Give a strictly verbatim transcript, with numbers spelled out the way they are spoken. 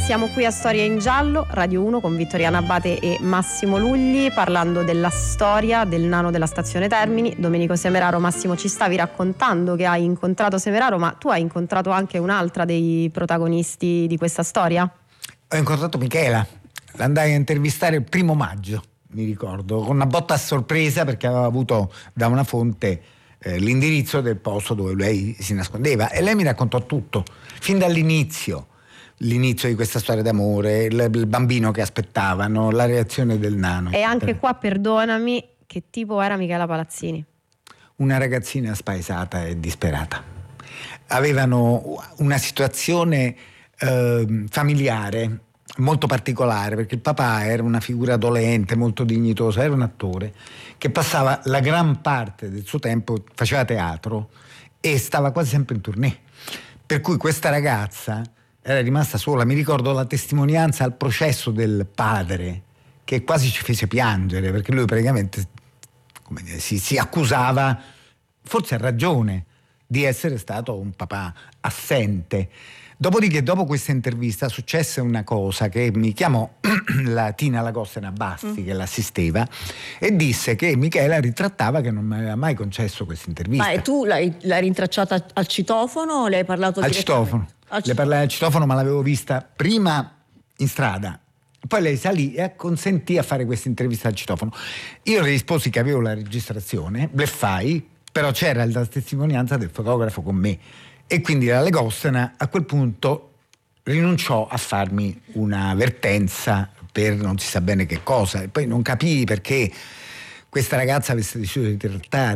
Siamo qui a Storia in Giallo, Radio uno, con Vittoriana Abate e Massimo Lugli, parlando della storia del nano della stazione Termini. Domenico Semeraro, Massimo, ci stavi raccontando che hai incontrato Semeraro, ma tu hai incontrato anche un'altra dei protagonisti di questa storia? Ho incontrato Michela, l'andai a intervistare il primo maggio, mi ricordo, con una botta a sorpresa, perché aveva avuto da una fonte eh, l'indirizzo del posto dove lei si nascondeva, e lei mi raccontò tutto, fin dall'inizio. L'inizio di questa storia d'amore, il, il bambino che aspettavano, la reazione del nano. E anche qua, perdonami, che tipo era Michela Palazzini? Una ragazzina spaesata e disperata. Avevano una situazione eh, familiare molto particolare, perché il papà era una figura dolente, molto dignitosa, era un attore che passava la gran parte del suo tempo, faceva teatro e stava quasi sempre in tournée. Per cui questa ragazza era rimasta sola. Mi ricordo la testimonianza al processo del padre, che quasi ci fece piangere, perché lui praticamente, come dire, si, si accusava, forse a ragione, di essere stato un papà assente. Dopodiché, dopo questa intervista, successe una cosa che mi chiamò la Tina Lagostena Basti, mm. che l'assisteva, e disse che Michela ritrattava che non mi aveva mai concesso questa intervista. Ma e tu l'hai, l'hai rintracciata al citofono o le hai parlato al direttamente? Citofono. Al Le parlai al citofono, ma l'avevo vista prima in strada. Poi lei salì e acconsentì a fare questa intervista al citofono. Io le risposi che avevo la registrazione, bleffai, però c'era la testimonianza del fotografo con me. E quindi la Lagostena a quel punto rinunciò a farmi una vertenza per non si sa bene che cosa. E poi non capii perché questa ragazza avesse deciso di trattare